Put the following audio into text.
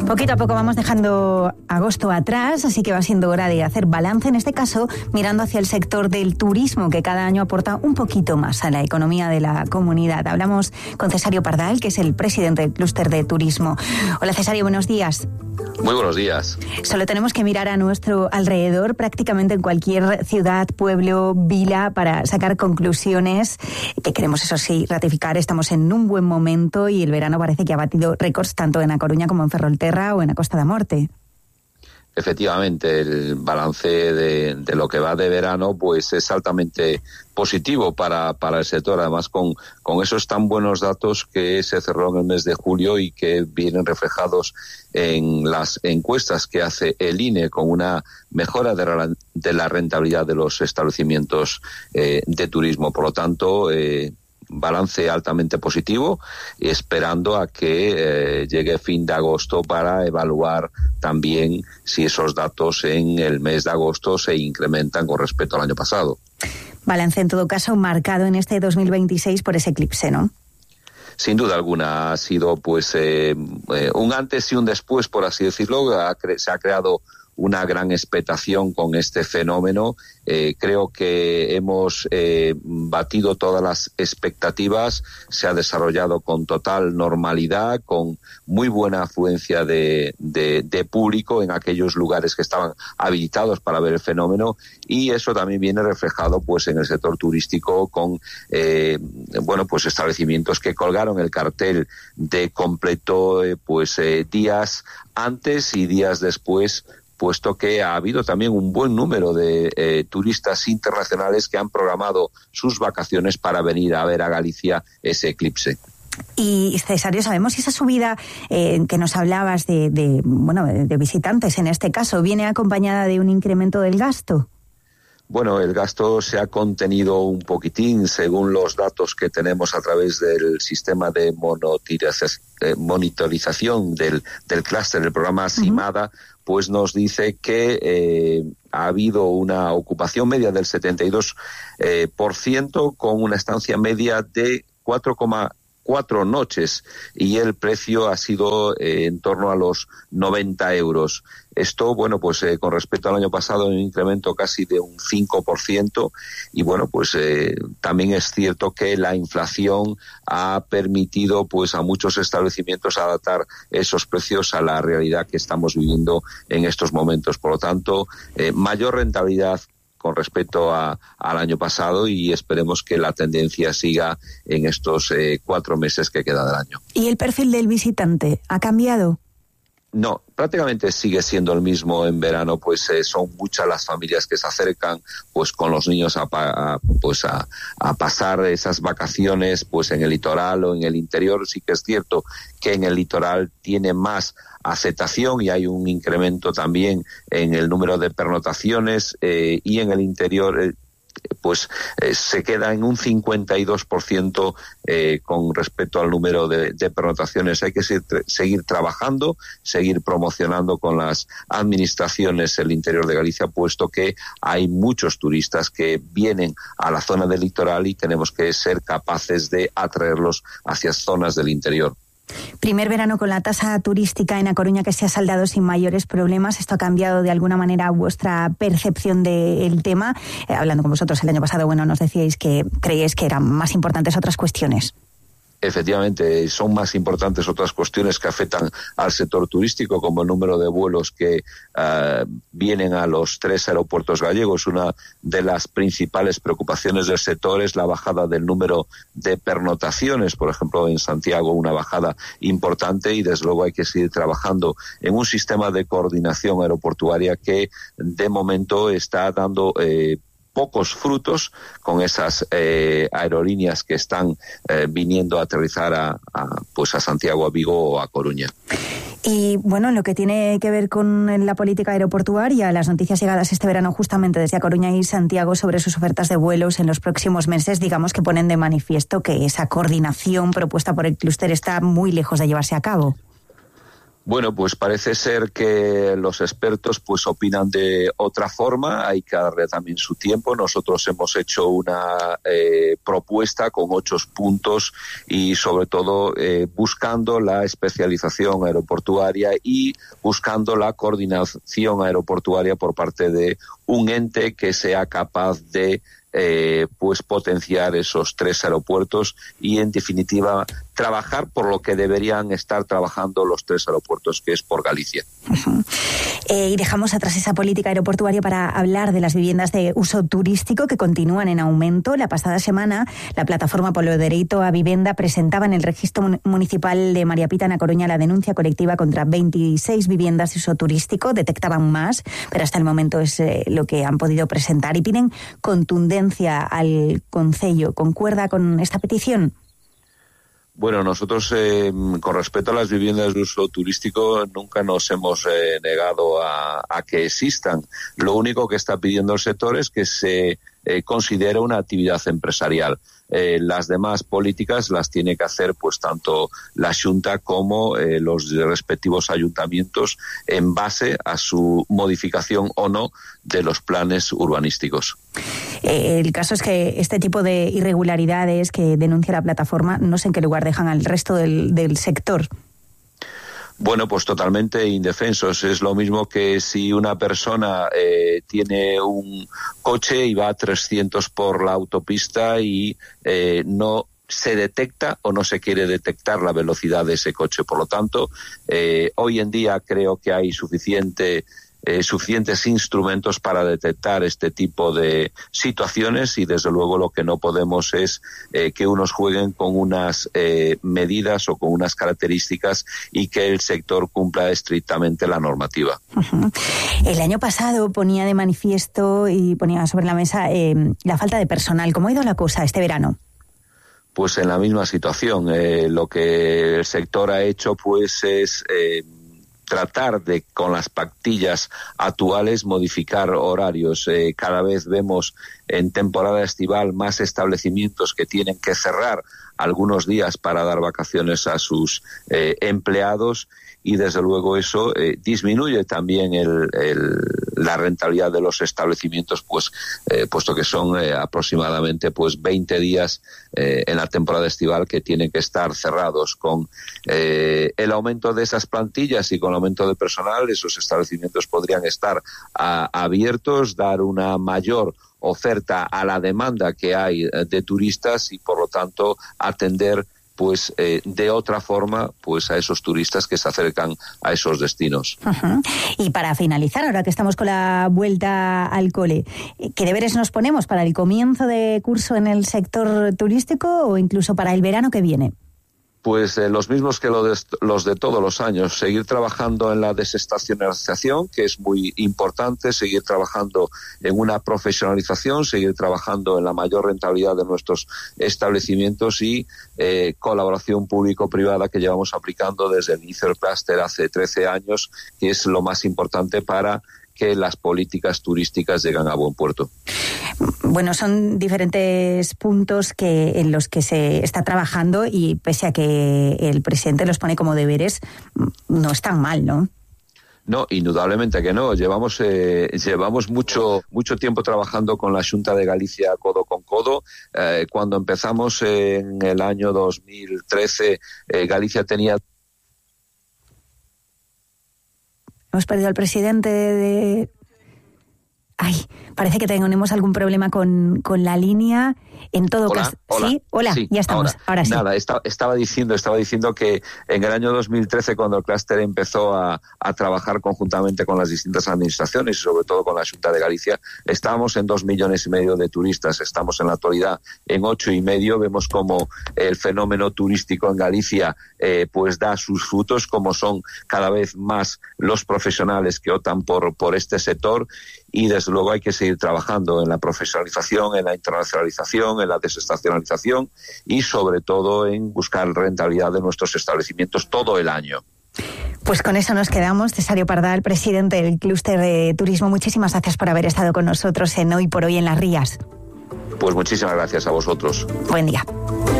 Poquito a poco vamos dejando agosto atrás, así que va siendo hora de hacer balance, en este caso mirando hacia el sector del turismo, que cada año aporta un poquito más a la economía de la comunidad. Hablamos con Cesario Pardal, que es el presidente del clúster de turismo. Hola Cesario, buenos días. Muy buenos días. Solo tenemos que mirar a nuestro alrededor, prácticamente en cualquier ciudad, pueblo, vila, para sacar conclusiones que queremos, eso sí, ratificar. Estamos en un buen momento y el verano parece que ha batido récords tanto en A Coruña como en Ferrolterra o en a Costa da Morte. Efectivamente, el balance de lo que va de verano pues es altamente positivo para el sector, además con esos tan buenos datos que se cerró en el mes de julio y que vienen reflejados en las encuestas que hace el INE, con una mejora de la rentabilidad de los establecimientos de turismo. Por lo tanto, balance altamente positivo, esperando a que llegue fin de agosto para evaluar también si esos datos en el mes de agosto se incrementan con respecto al año pasado. Balance, en todo caso, marcado en este 2026 por ese eclipse, ¿no? Sin duda alguna ha sido pues un antes y un después, por así decirlo. Se ha creado una gran expectación con este fenómeno. Creo que hemos batido todas las expectativas, se ha desarrollado con total normalidad, con muy buena afluencia de público en aquellos lugares que estaban habilitados para ver el fenómeno, y eso también viene reflejado pues en el sector turístico con pues establecimientos que colgaron el cartel de completo días antes y días después, puesto que ha habido también un buen número de turistas internacionales que han programado sus vacaciones para venir a ver a Galicia ese eclipse. Y Cesario, ¿sabemos si esa subida que nos hablabas de visitantes en este caso viene acompañada de un incremento del gasto? Bueno, el gasto se ha contenido un poquitín según los datos que tenemos a través del sistema de monitorización del clúster, el programa SIMADA, pues nos dice que ha habido una ocupación media del 72%, con una estancia media de 4,4 noches, y el precio ha sido en torno a los 90 euros. Esto, con respecto al año pasado, un incremento casi de un 5%, y también es cierto que la inflación ha permitido a muchos establecimientos adaptar esos precios a la realidad que estamos viviendo en estos momentos. Por lo tanto, mayor rentabilidad con respecto al año pasado, y esperemos que la tendencia siga en estos 4 meses que queda del año. ¿Y el perfil del visitante ha cambiado? No, prácticamente sigue siendo el mismo en verano, pues son muchas las familias que se acercan pues con los niños a pasar esas vacaciones pues en el litoral o en el interior. Sí que es cierto que en el litoral tiene más aceptación y hay un incremento también en el número de pernotaciones, y en el interior se queda en un 52% con respecto al número de pernotaciones. Hay que seguir trabajando, seguir promocionando con las administraciones el interior de Galicia, puesto que hay muchos turistas que vienen a la zona del litoral y tenemos que ser capaces de atraerlos hacia zonas del interior. Primer verano con la tasa turística en A Coruña que se ha saldado sin mayores problemas. ¿Esto ha cambiado de alguna manera vuestra percepción del tema? Hablando con vosotros el año pasado, nos decíais que creíais que eran más importantes otras cuestiones. Efectivamente, son más importantes otras cuestiones que afectan al sector turístico, como el número de vuelos que vienen a los 3 aeropuertos gallegos. Una de las principales preocupaciones del sector es la bajada del número de pernotaciones. Por ejemplo, en Santiago, una bajada importante, y desde luego hay que seguir trabajando en un sistema de coordinación aeroportuaria que de momento está dando pocos frutos con esas aerolíneas que están viniendo a aterrizar a Santiago, a Vigo o a Coruña. Y en lo que tiene que ver con la política aeroportuaria, las noticias llegadas este verano justamente desde A Coruña y Santiago sobre sus ofertas de vuelos en los próximos meses, digamos que ponen de manifiesto que esa coordinación propuesta por el clúster está muy lejos de llevarse a cabo. Bueno, pues parece ser que los expertos pues opinan de otra forma, hay que darle también su tiempo. Nosotros hemos hecho una propuesta con 8 puntos y sobre todo buscando la especialización aeroportuaria y buscando la coordinación aeroportuaria por parte de un ente que sea capaz de pues potenciar esos 3 aeropuertos y en definitiva trabajar por lo que deberían estar trabajando los 3 aeropuertos, que es por Galicia. Uh-huh. Y dejamos atrás esa política aeroportuaria para hablar de las viviendas de uso turístico que continúan en aumento. La pasada semana, la plataforma Polo Dereito a Vivenda presentaba en el registro municipal de María Pita, na Coruña, la denuncia colectiva contra 26 viviendas de uso turístico. Detectaban más, pero hasta el momento es lo que han podido presentar y piden contundencia al Concello. ¿Concuerda con esta petición? Bueno, nosotros con respecto a las viviendas de uso turístico nunca nos hemos negado a que existan. Lo único que está pidiendo el sector es que se considere una actividad empresarial. Las demás políticas las tiene que hacer pues tanto la Xunta como los respectivos ayuntamientos en base a su modificación o no de los planes urbanísticos. El caso es que este tipo de irregularidades que denuncia la plataforma, no sé en qué lugar dejan al resto del sector. Bueno, pues totalmente indefensos. Es lo mismo que si una persona tiene un coche y va a 300 por la autopista y no se detecta o no se quiere detectar la velocidad de ese coche. Por lo tanto, hoy en día creo que hay suficientes instrumentos para detectar este tipo de situaciones y desde luego lo que no podemos es que unos jueguen con unas medidas o con unas características y que el sector cumpla estrictamente la normativa. Uh-huh. El año pasado ponía de manifiesto y ponía sobre la mesa la falta de personal. ¿Cómo ha ido la cosa este verano? Pues en la misma situación. Lo que el sector ha hecho pues es tratar de, con las plantillas actuales, modificar horarios. Cada vez vemos en temporada estival más establecimientos que tienen que cerrar algunos días para dar vacaciones a sus empleados y desde luego eso disminuye también la rentabilidad de los establecimientos, pues puesto que son aproximadamente pues 20 días en la temporada estival que tienen que estar cerrados. Con el aumento de esas plantillas y con el aumento de personal, esos establecimientos podrían estar abiertos, dar una mayor oferta a la demanda que hay de turistas y por lo tanto atender pues de otra forma pues a esos turistas que se acercan a esos destinos. Uh-huh. Y para finalizar, ahora que estamos con la vuelta al cole, ¿qué deberes nos ponemos para el comienzo de curso en el sector turístico o incluso para el verano que viene? Pues los mismos que los de todos los años, seguir trabajando en la desestacionalización, que es muy importante, seguir trabajando en una profesionalización, seguir trabajando en la mayor rentabilidad de nuestros establecimientos y colaboración público-privada que llevamos aplicando desde el inicio del clúster hace 13 años, que es lo más importante para que las políticas turísticas lleguen a buen puerto. Bueno, son diferentes puntos en los que se está trabajando y pese a que el presidente los pone como deberes, no es tan mal, ¿no? No, indudablemente que no. Llevamos mucho tiempo trabajando con la Xunta de Galicia codo con codo. Cuando empezamos en el año 2013, Galicia tenía... Hemos perdido al presidente de... Ay, parece que tenemos algún problema con la línea. En todo caso, hola. ¿sí? Hola, sí, ya estamos. Ahora sí. Nada, estaba diciendo que en el año 2013, cuando el clúster empezó a trabajar conjuntamente con las distintas administraciones y sobre todo con la Xunta de Galicia, estábamos en 2,5 millones de turistas, estamos en la actualidad en 8,5 millones. Vemos como el fenómeno turístico en Galicia pues da sus frutos, como son cada vez más los profesionales que optan por este sector. Y desde luego hay que seguir trabajando en la profesionalización, en la internacionalización, en la desestacionalización y sobre todo en buscar rentabilidad de nuestros establecimientos todo el año. Pues con eso nos quedamos. Cesario Pardal, presidente del Clúster de Turismo, muchísimas gracias por haber estado con nosotros en Hoy por Hoy en Las Rías. Pues muchísimas gracias a vosotros. Buen día.